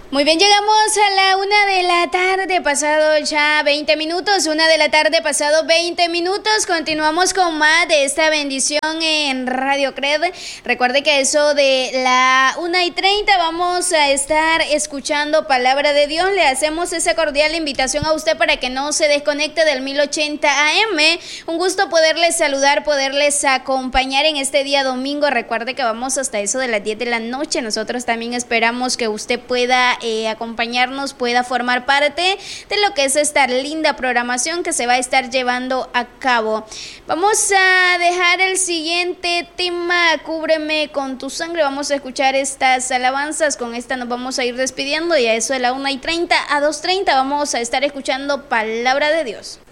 Muy bien, llegamos a la 1 de la tarde, pasado ya 20 minutos, 1 de la tarde, pasado 20 minutos, continuamos con más de esta bendición en Radio Cred. Recuerde que eso de la 1:30 vamos a estar escuchando Palabra de Dios. Le hacemos esa cordial invitación a usted para que no se desconecte del 1080 AM. Un gusto poderles saludar, poderles acompañar en este día domingo. Recuerde que vamos hasta eso de las 10 de la noche. Nosotros también esperamos que usted pueda acompañarnos, pueda formar parte de lo que es esta linda programación que se va a estar llevando a cabo. Vamos a dejar el siguiente tema, Cúbreme con tu sangre. Vamos a escuchar estas alabanzas, con esta nos vamos a ir despidiendo y a eso de la 1:30 a 2:30 vamos a estar escuchando Palabra de Dios.